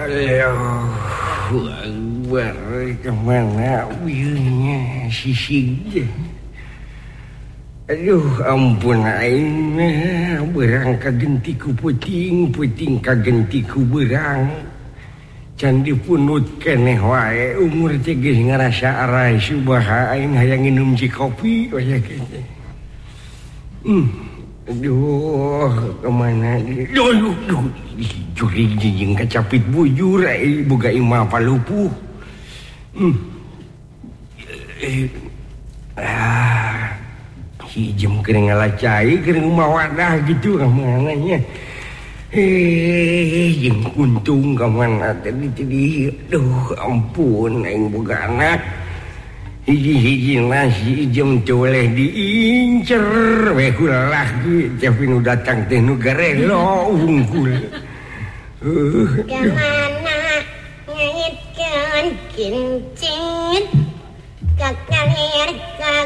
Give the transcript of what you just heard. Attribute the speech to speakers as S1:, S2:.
S1: kemana wihnya sisig. Aduh ampun aing berang kagenti ku puting kagenti ku berang. Can dipunut keneh wae umur teh geus ngarasa arai subaha aing hayang nginum ji kopi we kitu. Aduh kemana dia? Duh jurig jeung kacapit bujur boga imah palupuh. Hijem kering ngalacai kering mawadah gitu kemana nya. Jeung kuntung kemana tadi. Duh ampun aing boga anak. Hiji-hiji nasi hijem toleh diincer we ku lalaki tapi nu datang teh nu garelo unggul.
S2: Kemana ngitkeun kincit kakalir ka